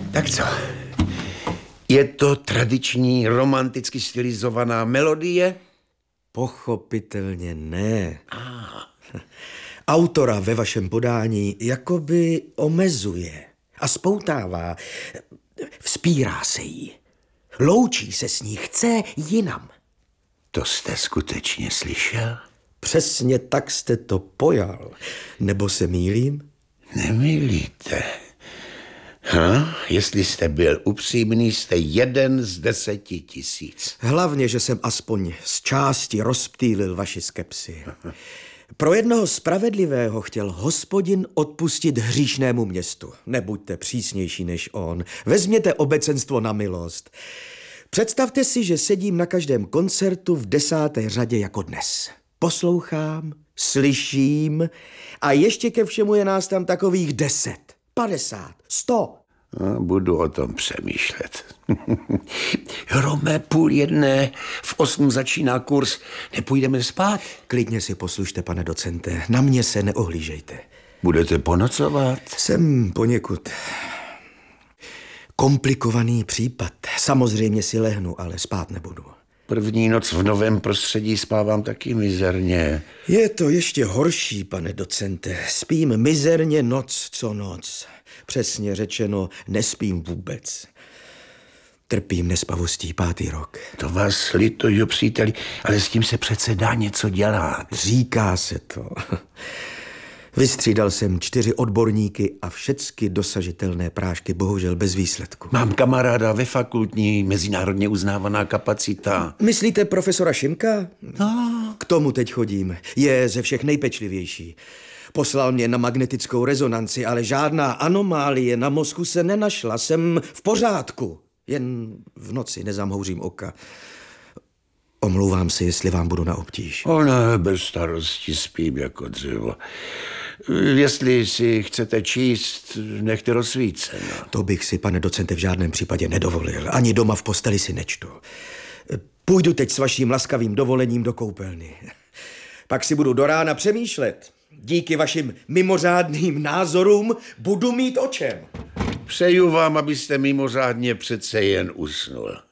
Tak co? Je to tradiční romanticky stylizovaná melodie? Pochopitelně ne. Autora ve vašem podání jakoby omezuje a spoutává. Vzpírá se jí. Loučí se s ní, chce jinam. To jste skutečně slyšel? Přesně tak jste to pojal. Nebo se mýlím? Nemýlíte. Jestli jste byl upřímný, jste 1 z 10 000. Hlavně, že jsem aspoň z části rozptýlil vaši skepsi. Pro jednoho spravedlivého chtěl Hospodin odpustit hříšnému městu. Nebuďte přísnější než on. Vezměte obecenstvo na milost. Představte si, že sedím na každém koncertu v 10. řadě jako dnes. Poslouchám, slyším a ještě ke všemu je nás tam takových 10, 50, 100. Budu o tom přemýšlet. Hrome 12:30, v 8 začíná kurz. Nepůjdeme spát? Klidně si poslušte, pane docente. Na mě se neohlížejte. Budete ponocovat? Jsem poněkud komplikovaný případ. Samozřejmě si lehnu, ale spát nebudu. První noc v novém prostředí spávám taky mizerně. Je to ještě horší, pane docente. Spím mizerně noc co noc. Přesně řečeno, nespím vůbec. Trpím nespavostí 5. rok. To vás lituju, příteli, ale s tím se přece dá něco dělat. Říká se to. Vystřídal jsem 4 odborníky a všecky dosažitelné prášky, bohužel bez výsledku. Mám kamaráda ve fakultní, mezinárodně uznávaná kapacita. Myslíte profesora Šimka? No. K tomu teď chodím. Je ze všech nejpečlivější. Poslal mě na magnetickou rezonanci, ale žádná anomálie na mozku se nenašla. Jsem v pořádku. Jen v noci nezamhouřím oka. Omlouvám se, jestli vám budu na obtíž. Ne, bez starosti, spím jako dřevo. Jestli si chcete číst, nechte rozsvíceno. To bych si, pane docente, v žádném případě nedovolil. Ani doma v posteli si nečtu. Půjdu teď s vaším laskavým dovolením do koupelny. Pak si budu do rána přemýšlet. Díky vašim mimořádným názorům budu mít o čem. Přeju vám, abyste mimořádně přece jen usnul.